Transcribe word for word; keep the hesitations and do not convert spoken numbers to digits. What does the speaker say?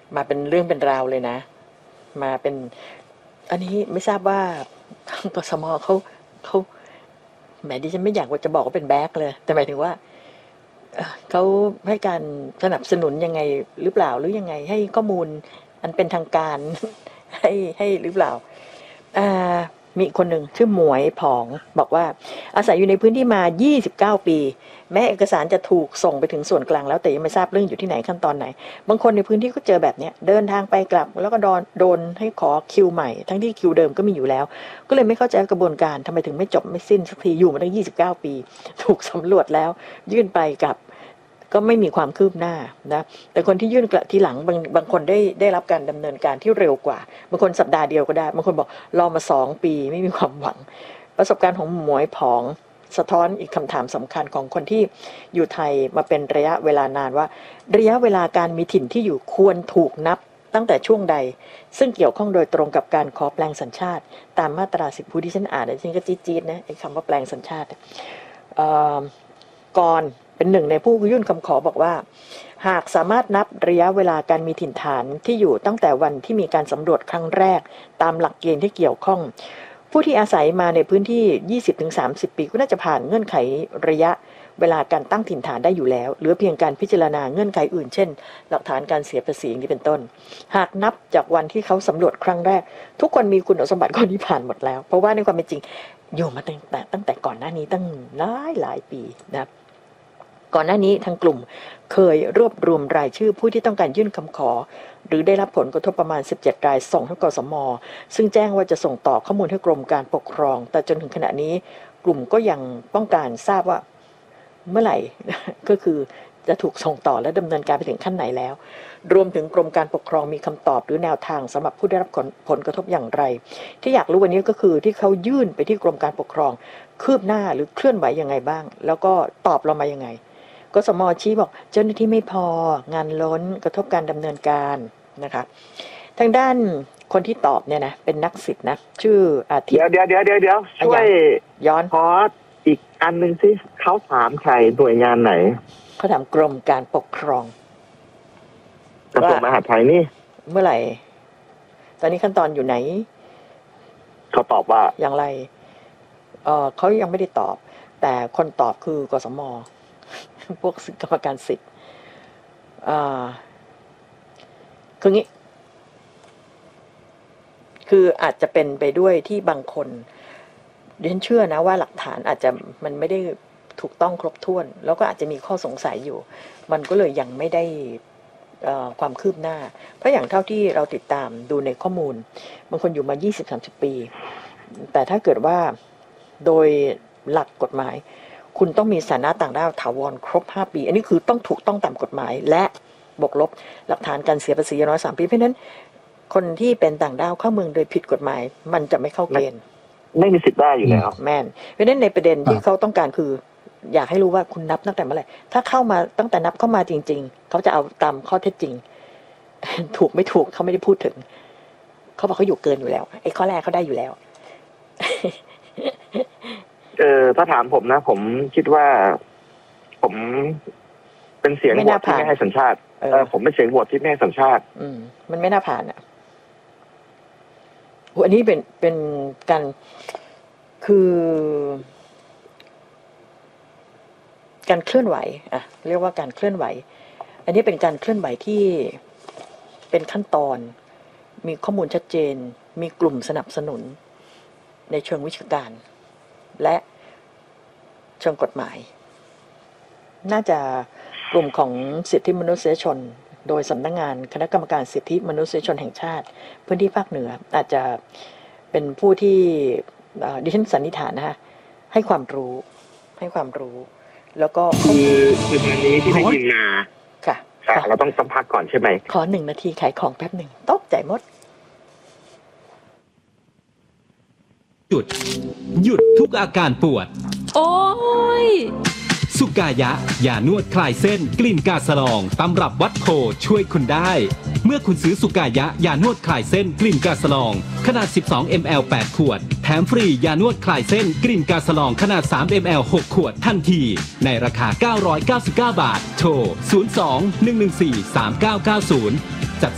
มาเป็นเรื่องเป็นราวเลยนะมาเป็นอันนี้ไม่ทราบว่าทางกสมเขาเขาแหมดิฉันไม่อยากว่าจะบอกว่าเป็นแบ็คเลยแต่หมายถึงว่าเขาให้การสนับสนุนยังไงหรือเปล่าหรือยังไงให้ข้อมูลอันเป็นทางการให้ให้หรือเปล่าอ่ามีคนหนึ่งชื่อหมวยผองบอกว่าอาศัยอยู่ในพื้นที่มายี่สิบเก้าปีแม้เอกสารจะถูกส่งไปถึงส่วนกลางแล้วแต่ยังไม่ทราบเรื่องอยู่ที่ไหนขั้นตอนไหนบางคนในพื้นที่ก็เจอแบบนี้เดินทางไปกลับแล้วก็โดนโดนให้ขอคิวใหม่ทั้งที่คิวเดิมก็มีอยู่แล้วก็เลยไม่เข้าใจกระบวนการทำไมถึงไม่จบไม่สิ้นสักทีอยู่มาตั้งยี่สิบเก้าปีถูกสำรวจแล้วยื่นไปกับก็ไม่มีความคืบหน้านะแต่คนที่ยื่นกลับทีหลังบางบางคนได้ได้รับการดำเนินการที่เร็วกว่าบางคนสัปดาห์เดียวก็ได้บางคนบอกรอมาสองปีไม่มีความหวังประสบการณ์ของหมวยผองสะท้อนอีกคำถามสำคัญของคนที่อยู่ไทยมาเป็นระยะเวลานานว่าระยะเวลาการมีถิ่นที่อยู่ควรถูกนับตั้งแต่ช่วงใดซึ่งเกี่ยวข้องโดยตรงกับการขอแปลงสัญชาติตามมาตราสิบผู้ที่ฉันอ่านฉันก็จี๊ดๆนะไอ้คำว่าแปลงสัญชาติก่อนเป็นหนึ่งในผู้ยื่นคำขอบอกว่าหากสามารถนับระยะเวลาการมีถิ่นฐานที่อยู่ตั้งแต่วันที่มีการสำรวจครั้งแรกตามหลักเกณฑ์ที่เกี่ยวข้องผู้ที่อาศัยมาในพื้นที่ ยี่สิบถึงสามสิบ ปีก็น่าจะผ่านเงื่อนไขระยะเวลาการตั้งถิ่นฐานได้อยู่แล้วเหลือเพียงการพิจารณาเงื่อนไขอื่นเช่นหลักฐานการเสียภาษีนี้เป็นต้นหากนับจากวันที่เขาสำรวจครั้งแรกทุกคนมีคุณสมบัติข้อนี้ผ่านหมดแล้วเพราะว่าในความเป็นจริงอยู่มาตั้งแต่ตั้งแต่ก่อนหน้านี้ตั้งหลายหลายปีนะก่อนหน้านี้ทางกลุ่มเคยรวบรวมรายชื่อผู้ที่ต้องการยื่นคำขอหรือได้รับผลกระทบประมาณสิบเจ็ดรายส่งให้กสม.ซึ่งแจ้งว่าจะส่งต่อข้อมูลให้กรมการปกครองแต่จนถึงขณะนี้กลุ่มก็ยังต้องการทราบว่าเมื่อไหร่ ก็คือจะถูกส่งต่อและดำเนินการไปถึงขั้นไหนแล้วรวมถึงกรมการปกครองมีคำตอบหรือแนวทางสำหรับผู้ได้รับผลกระทบอย่างไรที่อยากรู้วันนี้ก็คือที่เขายื่นไปที่กรมการปกครองคืบหน้าหรือเคลื่อนไหวยังไงบ้างแล้วก็ตอบเรามายังไงกสม.ชี้บอกเจ้าหน้าที่ไม่พองานล้นกระทบการดำเนินการนะคะทางด้านคนที่ตอบเนี่ยนะเป็นนักศิษย์นะชื่ออาทิตย์เดี๋ยวเดี๋ยวเดี๋ยวเดี๋ยวช่วยย้อนขออีกอันหนึ่งสิเขาถามใครหน่วยงานไหนเขาถามกรมการปกครองกระทรวงมหาดไทยนี่เมื่อไหร่ตอนนี้ขั้นตอนอยู่ไหนเขาตอบว่าอย่างไรเออเขายังไม่ได้ตอบแต่คนตอบคือกสม.พวกกรรมการสิทธิ์อ่าคืองี้คืออาจจะเป็นไปด้วยที่บางคนดิฉันเชื่อนะว่าหลักฐานอาจจะมันไม่ได้ถูกต้องครบถ้วนแล้วก็อาจจะมีข้อสงสัยอยู่มันก็เลยยังไม่ได้ความคืบหน้าเพราะอย่างเท่าที่เราติดตามดูในข้อมูลบางคนอยู่มา ยี่สิบถึงสามสิบ ปีแต่ถ้าเกิดว่าโดยหลักกฎหมายคุณต้องมีสถานะต่างด้าวถาวรครบห้าปีอันนี้คือต้องถูกต้องตามกฎหมายและบวกลบหลักฐานการเสียภาษีอย่างน้อยสามปีเพราะนั้นคนที่เป็นต่างด้าวเข้าเมืองโดยผิดกฎหมายมันจะไม่เข้าเกณฑ์ไม่มีสิทธิ์ได้อยู่แล้วแม่นเพราะนั้นในประเด็นที่เขาต้องการคืออยากให้รู้ว่าคุณนับตั้งแต่เมื่อไหร่ถ้าเข้ามาตั้งแต่นับเข้ามาจริงๆเขาจะเอาตามข้อเท็จจริงถูกไม่ถูกเขาไม่ได้พูดถึงเขาบอกเขาอยู่เกินอยู่แล้วไอ้ข้อแรกเขาได้อยู่แล้วเออถ้าถามผมนะผมคิดว่าผมเป็นเสียงโหวตที่ไม่ให้สัญชาติเออผมเป็นเสียงโหวตที่ไม่ให้สัญชาติอืมมันไม่น่าผ่านอ่ะอันนี้เป็นเป็นการคือการเคลื่อนไหวอ่ะเรียกว่าการเคลื่อนไหวอันนี้เป็นการเคลื่อนไหวที่เป็นขั้นตอนมีข้อมูลชัดเจนมีกลุ่มสนับสนุนในเชิงวิชาการและเชิงกฎหมายน่าจะกลุ่มของสิทธิมนุษยชนโดยสำนักงานคณะกรรมการสิทธิมนุษยชนแห่งชาติพื้นที่ภาคเหนืออาจจะเป็นผู้ที่ดิฉันสันนิษฐานนะฮะให้ความรู้ให้ความรู้แล้วก็คือคือตอนนี้ที่ได้ยินมาค่ะเราต้องสัมภาษณ์ก่อนใช่ไหมขอหนึ่งนาทีขายของแป๊บหนึ่งตกใจหมดหยุดหยุดทุกอาการปวดโอ้ยสุกายะยานวดคลายเส้นกลิ่นกาสลองตำรับวัดโพช่วยคุณได้เมื่อคุณซื้อสุกายะยานวดคลายเส้นกลิ่นกาสลองขนาดสิบสองมิลลิลิตร แปดขวดแถมฟรียานวดคลายเส้นกลิ่นกาสลองขนาดสามมิลลิลิตร หกขวดทันทีในราคาเก้าร้อยเก้าสิบเก้าบาทโทรศูนย์ สอง หนึ่ง หนึ่ง สี่ สาม เก้า เก้า ศูนย์